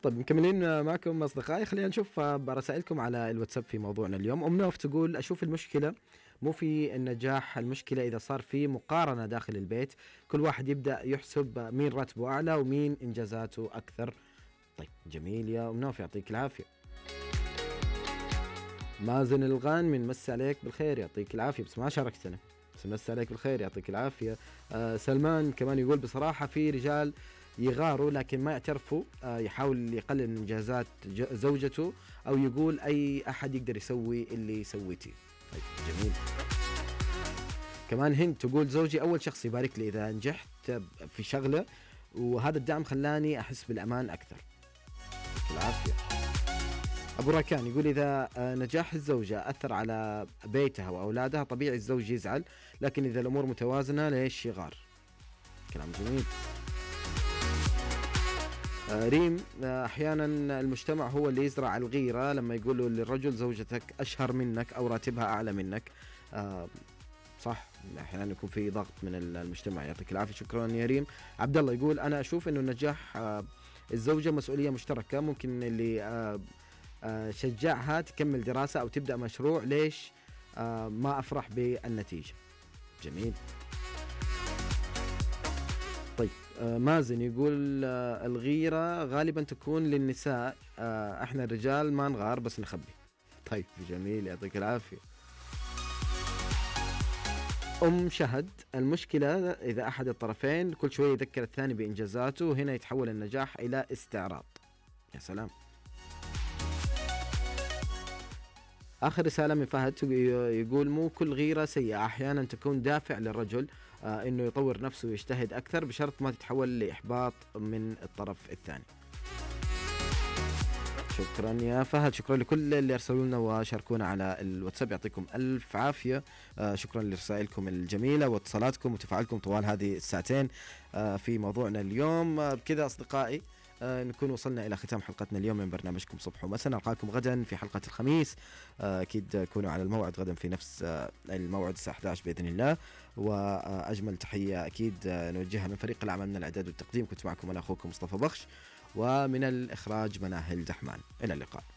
طيب مكملين معكم أصدقائي، خلينا نشوف برسائلكم على الواتساب في موضوعنا اليوم. أم نوف تقول أشوف المشكلة مو في النجاح، المشكلة إذا صار في مقارنة داخل البيت، كل واحد يبدأ يحسب مين راتبه أعلى ومين إنجازاته أكثر. طيب جميل يا أم نوف، يعطيك العافية. مازن الغان من مس عليك بالخير، يعطيك العافية، بس ما شاركتنا، بس مس عليك بالخير يعطيك العافية. سلمان كمان يقول بصراحة في رجال يغاروا لكن ما يعترفوا، يحاول يقلل من إنجازات زوجته، أو يقول أي أحد يقدر يسوي اللي سويتي. طيب جميل. كمان هند تقول زوجي أول شخص يبارك لي إذا نجحت في شغلة، وهذا الدعم خلاني أحس بالأمان أكثر. يعطيك العافية. أبو راكان يقول إذا نجاح الزوجة أثر على بيتها وأولادها طبيعي الزوج يزعل، لكن إذا الأمور متوازنة ليش يغار؟ كلام جميل. ريم أحيانا المجتمع هو اللي يزرع الغيرة لما يقولوا للرجل زوجتك أشهر منك أو راتبها أعلى منك. صح، أحيانا يكون في ضغط من المجتمع. يعطيك العافية، شكرا يا ريم. عبد الله يقول أنا أشوف إنه النجاح الزوجة مسؤولية مشتركة، ممكن اللي شجعها تكمل دراسة أو تبدأ مشروع، ليش ما أفرح بالنتيجة؟ جميل. طيب مازن يقول الغيرة غالبا تكون للنساء، احنا الرجال ما نغار بس نخبي. طيب جميل، يعطيك العافية. شهد المشكلة إذا أحد الطرفين كل شوية يذكر الثاني بإنجازاته، هنا يتحول النجاح إلى استعراض. يا سلام. آخر رسالة من فهد يقول مو كل غيرة سيئة، أحيانا تكون دافع للرجل إنه يطور نفسه ويجتهد أكثر، بشرط ما تتحول لإحباط من الطرف الثاني. شكرا يا فهد، شكرا لكل اللي أرسلوا لنا وشاركونا على الواتساب، يعطيكم ألف عافية. شكرا لرسائلكم الجميلة واتصالاتكم وتفاعلكم طوال هذه الساعتين في موضوعنا اليوم. بكذا أصدقائي نكون وصلنا إلى ختام حلقتنا اليوم من برنامجكم صبح ومساء. نلقاكم غدا في حلقة الخميس، أكيد كونوا على الموعد غدا في نفس الموعد الساعة 11 بإذن الله. وأجمل تحية أكيد نوجهها من فريق العمل من الإعداد والتقديم، كنت معكم أنا أخوكم مصطفى بخش، ومن الإخراج مناهل دحمان. إلى اللقاء.